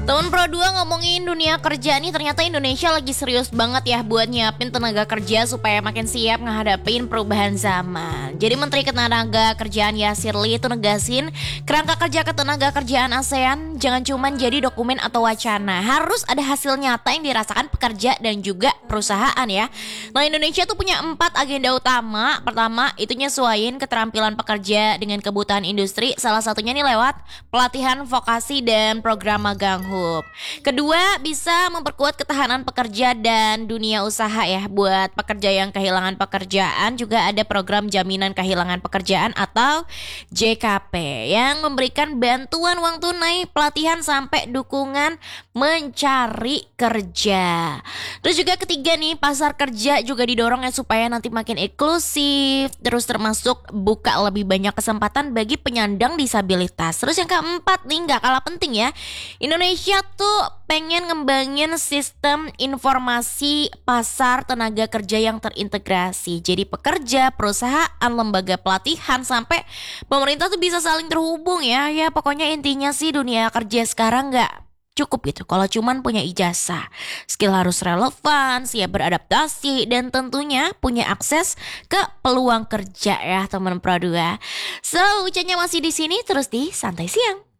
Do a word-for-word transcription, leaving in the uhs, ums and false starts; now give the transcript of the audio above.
Temen Pro dua ngomongin dunia kerja nih, ternyata Indonesia lagi serius banget ya buat nyiapin tenaga kerja supaya makin siap ngehadapin perubahan zaman. Jadi Menteri Ketenaga Kerjaan Yasir Lee itu negasin kerangka kerja ketenaga kerjaan ASEAN jangan cuman jadi dokumen atau wacana, harus ada hasil nyata yang dirasakan pekerja dan juga perusahaan ya. Nah, Indonesia tuh punya empat agenda utama. Pertama, itu nyesuaiin keterampilan pekerja dengan kebutuhan industri, salah satunya nih lewat pelatihan vokasi dan program magang H U P. Kedua, bisa memperkuat ketahanan pekerja dan dunia usaha ya. Buat pekerja yang kehilangan pekerjaan juga ada program jaminan kehilangan pekerjaan atau J K P yang memberikan bantuan uang tunai, pelatihan sampai dukungan mencari kerja. Terus juga ketiga nih, pasar kerja juga didorong ya supaya nanti makin inklusif, terus termasuk buka lebih banyak kesempatan bagi penyandang disabilitas. Terus yang keempat nih, gak kalah penting ya, Indonesia tuh pengen ngembangin sistem informasi pasar tenaga kerja yang terintegrasi. Jadi pekerja, perusahaan, lembaga pelatihan sampai pemerintah tuh bisa saling terhubung ya. Ya pokoknya intinya sih dunia kerja sekarang gak cukup gitu kalau cuman punya ijazah. Skill harus relevan, siap beradaptasi, dan tentunya punya akses ke peluang kerja ya teman Pro dua. So, ucapnya masih di sini terus di Santai Siang.